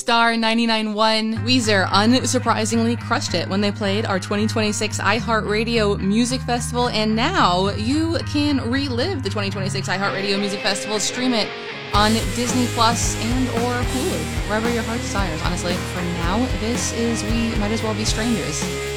Star 99.1. Weezer unsurprisingly crushed it when they played our 2026 iHeartRadio Music Festival, and now you can relive the 2026 iHeartRadio Music Festival. Stream it on Disney Plus and or Hulu, wherever your heart desires. Honestly, for now, this is We Might As Well Be Strangers.